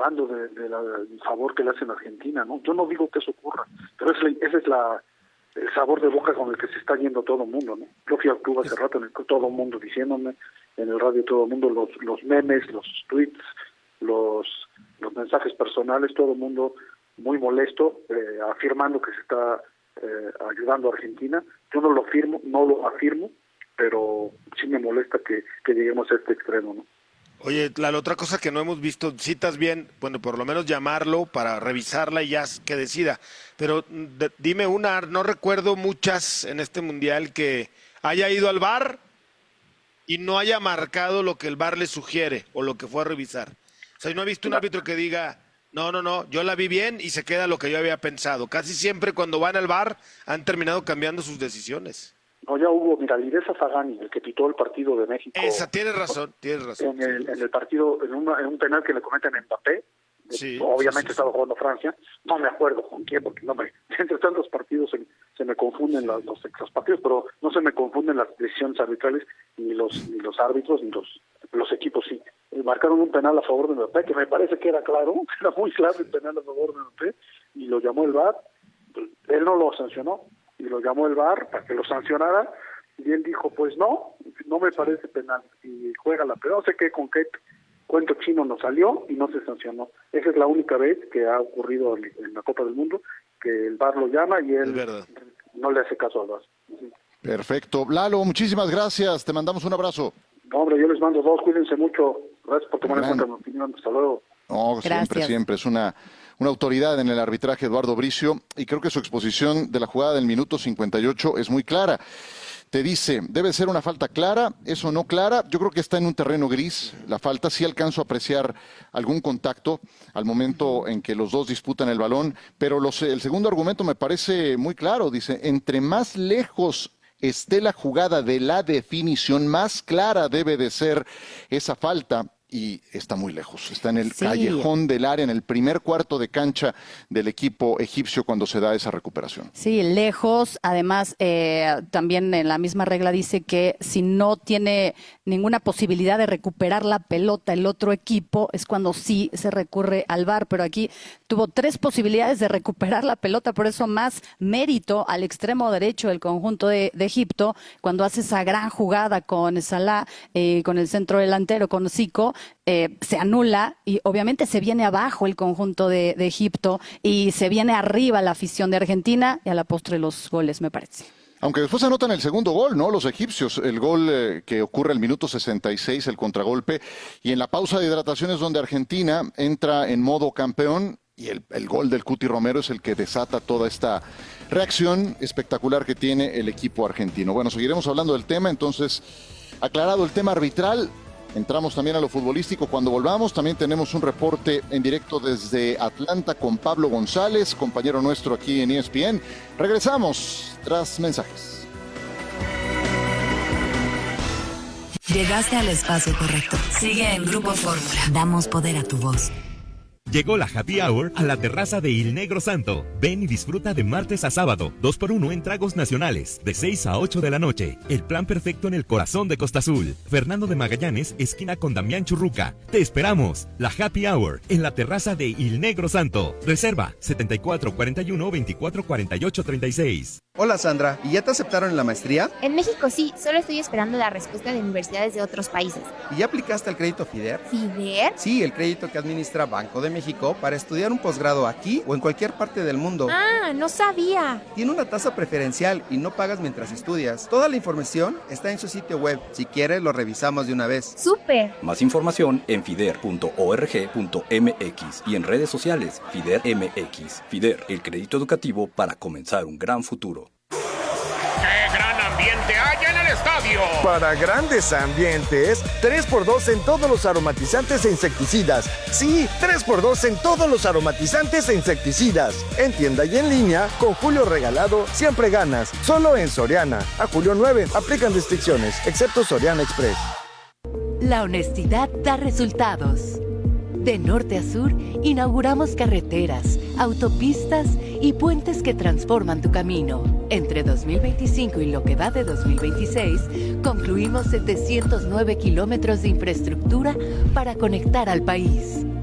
hablando del favor que le hacen a Argentina, ¿no? Yo no digo que eso ocurra, pero ese es el sabor de boca con el que se está yendo todo el mundo, ¿no? Yo fui al club hace rato, en el que todo el mundo diciéndome, en el radio todo el mundo, los memes, los tweets, los mensajes personales, todo el mundo muy molesto, afirmando que se está ayudando a Argentina. Yo no lo afirmo, pero sí me molesta que lleguemos a este extremo, ¿no? Oye, la otra cosa que no hemos visto, citas bien, bueno, por lo menos llamarlo para revisarla y ya que decida, pero dime una, no recuerdo muchas en este Mundial que haya ido al VAR y no haya marcado lo que el VAR le sugiere o lo que fue a revisar. O sea, no he visto un árbitro que diga, no, yo la vi bien y se queda lo que yo había pensado. Casi siempre cuando van al VAR han terminado cambiando sus decisiones. No, ya hubo, mira, Lidesa Fagani, el que pitó el partido de México. Esa, tienes razón. En el partido, en un penal que le cometen a Mbappé, sí, obviamente sí. estaba jugando Francia, no me acuerdo con quién, porque entre tantos partidos se me confunden los partidos, pero no se me confunden las decisiones arbitrales, ni los árbitros, ni los equipos, sí. Marcaron un penal a favor de Mbappé, que me parece que era claro, era muy claro el penal a favor de Mbappé, y lo llamó el VAR, él no lo sancionó, y lo llamó el VAR para que lo sancionara, y él dijo, pues no me parece penal, y juega la pelota, no sé qué, con qué cuento chino nos salió y no se sancionó. Esa es la única vez que ha ocurrido en la Copa del Mundo, que el VAR lo llama y él no le hace caso al VAR. Perfecto. Lalo, muchísimas gracias, te mandamos un abrazo. No, hombre, yo les mando dos, cuídense mucho, gracias por tomar en cuenta mi opinión, hasta luego. No, siempre, es una autoridad en el arbitraje, Eduardo Bricio, y creo que su exposición de la jugada del minuto 58 es muy clara. Te dice, debe ser una falta clara, eso no clara, yo creo que está en un terreno gris, la falta, sí alcanzo a apreciar algún contacto al momento en que los dos disputan el balón, pero el segundo argumento me parece muy claro, dice, entre más lejos esté la jugada de la definición, más clara debe de ser esa falta. Y está muy lejos, está en el callejón del área, en el primer cuarto de cancha del equipo egipcio cuando se da esa recuperación. Sí, lejos, además también en la misma regla dice que si no tiene ninguna posibilidad de recuperar la pelota el otro equipo, es cuando sí se recurre al VAR, pero aquí tuvo 3 posibilidades de recuperar la pelota, por eso más mérito al extremo derecho del conjunto de Egipto, cuando hace esa gran jugada con Salah, con el centro delantero, con Zico, se anula y obviamente se viene abajo el conjunto de Egipto y se viene arriba la afición de Argentina y a la postre los goles, me parece. Aunque después anotan el segundo gol, ¿no? Los egipcios, el gol que ocurre al minuto 66, el contragolpe, y en la pausa de hidratación es donde Argentina entra en modo campeón y el gol del Cuti Romero es el que desata toda esta reacción espectacular que tiene el equipo argentino. Bueno, seguiremos hablando del tema, entonces, aclarado el tema arbitral, entramos también a lo futbolístico. Cuando volvamos también tenemos un reporte en directo desde Atlanta con Pablo González, compañero nuestro aquí en ESPN. Regresamos tras mensajes. Llegaste al espacio correcto. Sigue en Grupo Fórmula. Damos poder a tu voz. Llegó la Happy Hour a la terraza de Il Negro Santo. Ven y disfruta de martes a sábado, 2x1 en tragos nacionales, de 6 a 8 de la noche. El plan perfecto en el corazón de Costa Azul. Fernando de Magallanes, esquina con Damián Churruca. Te esperamos. La Happy Hour en la terraza de Il Negro Santo. Reserva 7441-244836. Hola Sandra, ¿y ya te aceptaron en la maestría? En México sí, solo estoy esperando la respuesta de universidades de otros países. ¿Y ya aplicaste al crédito FIDER? ¿FIDER? Sí, el crédito que administra Banco de México para estudiar un posgrado aquí o en cualquier parte del mundo. Ah, no sabía. Tiene una tasa preferencial y no pagas mientras estudias. Toda la información está en su sitio web. Si quieres, lo revisamos de una vez. ¡Súper! Más información en fider.org.mx y en redes sociales FIDER MX. FIDER, el crédito educativo para comenzar un gran futuro. ¡Qué gran ambiente hay en el estadio! Para grandes ambientes, 3x2 en todos los aromatizantes e insecticidas. Sí, 3x2 en todos los aromatizantes e insecticidas. En tienda y en línea, con Julio Regalado, siempre ganas. Solo en Soriana. A julio 9, aplican restricciones, excepto Soriana Express. La honestidad da resultados. De norte a sur, inauguramos carreteras, autopistas y puentes que transforman tu camino. Entre 2025 y lo que va de 2026, concluimos 709 kilómetros de infraestructura para conectar al país.